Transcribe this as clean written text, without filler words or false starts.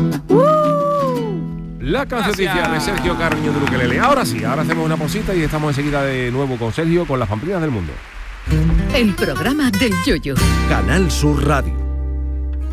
La canción oficial de Sergio Carreño de Ukelele. Ahora sí, ahora hacemos una pausita y estamos enseguida de nuevo con Sergio con las pamplinas del mundo. El programa del Yoyo. Canal Sur Radio.